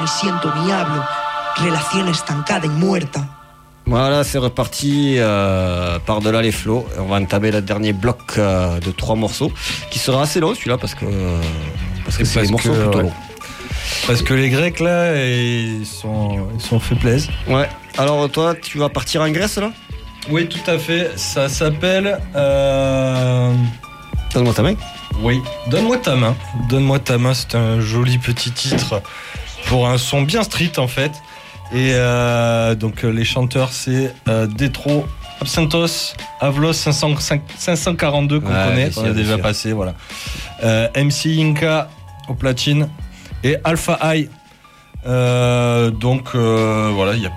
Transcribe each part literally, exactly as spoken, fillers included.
Me siento ni hablo, relación estancada y muerta. Voilà, c'est reparti euh, par-delà les flots. On va entamer le dernier bloc euh, de trois morceaux, qui sera assez long celui-là, parce que, euh, parce que c'est, c'est des morceaux que, plutôt ouais. longs. Parce que les Grecs là, ils sont, ils sont fait plaisir. Ouais. Alors toi, tu vas partir en Grèce là ? Oui, tout à fait. Ça s'appelle. Euh... Donne-moi ta main. Oui. Donne-moi ta main. Donne-moi ta main. C'est un joli petit titre pour un son bien street en fait. Et euh, donc les chanteurs c'est euh, Détro, Absentos, Avlos cinq cent quarante-deux qu'on ouais, connaît, qu'on a déjà sûr. passé, voilà. Euh, M C Inca au platine et Alpha High. Euh, donc euh, voilà, il y a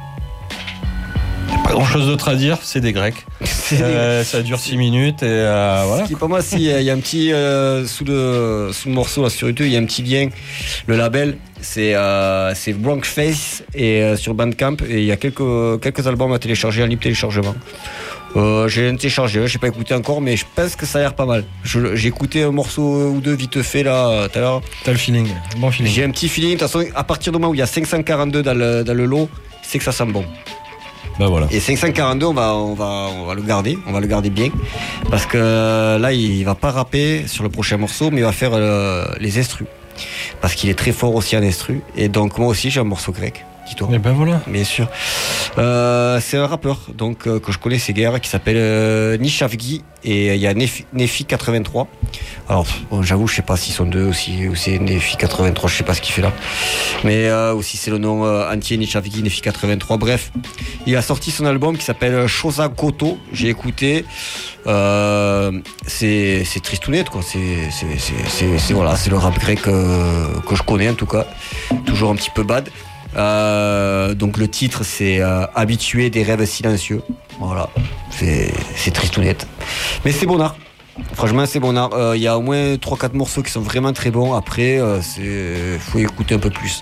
pas grand chose d'autre à dire, c'est des Grecs. C'est euh, des... Ça dure six minutes et euh, voilà. Pour moi, si il y a un petit euh, sous le sous le morceau là, sur YouTube, il y a un petit lien. Le label, c'est euh, c'est Bronx Face et euh, sur Bandcamp et il y a quelques quelques albums à télécharger en libre téléchargement. Euh, j'ai téléchargé, j'ai pas écouté encore, mais je pense que ça a l'air pas mal. Je, j'ai écouté un morceau ou deux vite fait là tout à l'heure. T'as le feeling, bon feeling. J'ai un petit feeling. De toute façon, à partir du moment où il y a cinq cent quarante-deux dans le dans le lot, c'est que ça sent bon. Ben voilà. Et cinq cent quarante-deux, on va, on va, on va le garder, on va le garder bien, parce que là, il va pas rapper sur le prochain morceau, mais il va faire euh, les instrus, parce qu'il est très fort aussi en instru. Et donc moi aussi, j'ai un morceau grec. Dis-toi. Et ben voilà. Bien sûr. Euh, c'est un rappeur donc euh, que je connais, c'est guerres, qui s'appelle euh, Nishavgi, et il y a Nefi, Nefi quatre-vingt-trois. Alors bon, j'avoue, je sais pas s'ils sont deux ou si ou c'est Nefi quatre-vingt-trois, je sais pas ce qu'il fait là. Mais euh, aussi c'est le nom euh, entier Nishavgi Nefi quatre-vingt-trois. Bref, il a sorti son album qui s'appelle Shosa Koto. J'ai écouté. Euh, c'est c'est tristounette quoi. C'est c'est c'est c'est, c'est voilà, c'est le rap grec euh, que je connais en tout cas. Toujours un petit peu bad. Euh, donc le titre c'est euh, Habitué des rêves silencieux. Voilà, c'est, c'est tristounette. Mais c'est bon art. Franchement c'est bon art. Il euh, y a au moins trois quatre morceaux qui sont vraiment très bons. Après euh, c'est faut écouter un peu plus.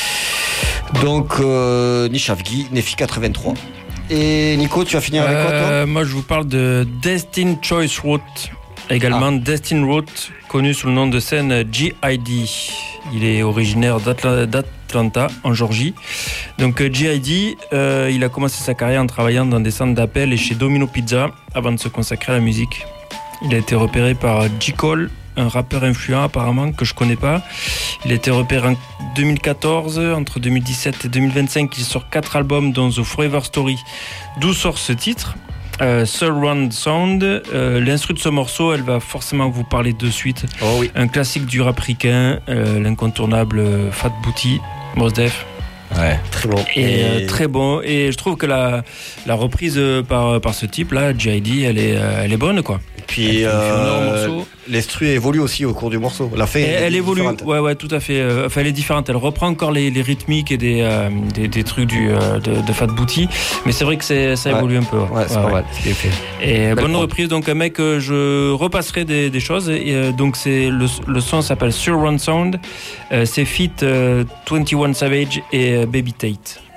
Donc euh, Nishavgi, Nefi quatre-vingt-trois. Et Nico, tu vas finir avec quoi toi euh, Moi je vous parle de Destin Choice Route. Également ah. Destin Route, connu sous le nom de scène G I D. Il est originaire d'Atla- d'Atlanta, en Georgie. Donc G I D, euh, il a commencé sa carrière en travaillant dans des centres d'appel et chez Domino Pizza avant de se consacrer à la musique. Il a été repéré par J. Cole, un rappeur influent apparemment que je connais pas. Il a été repéré en deux mille quatorze, entre deux mille dix-sept et deux mille vingt-cinq, il sort quatre albums dont The Forever Story. D'où sort ce titre Euh, Surround Sound, euh, l'instru de ce morceau, elle va forcément vous parler de suite. Oh oui. Un classique du rap ricain, euh, l'incontournable euh, Fat Booty, Mos Def. Ouais, très bon. Et, et... Euh, très bon. Et je trouve que la, la reprise par, par ce type-là, G I D, elle est, elle est bonne, quoi. Et puis, euh, l'instru évolue aussi au cours du morceau. La fin, elle, elle évolue, différente. ouais, ouais, tout à fait. Enfin, elle est différente. Elle reprend encore les, les rythmiques et des, euh, des, des trucs du, euh, de, de Fat Booty. Mais c'est vrai que c'est, ça évolue ouais. un peu. Ouais, ouais c'est ouais, pas ouais. mal. C'est fait. Et Belle bonne prod. reprise. Donc, un mec, euh, je repasserai des, des choses. Et, euh, donc, c'est, le, le son s'appelle Surround Sound. Euh, c'est feat euh, vingt et un Savage et euh, Baby Tate.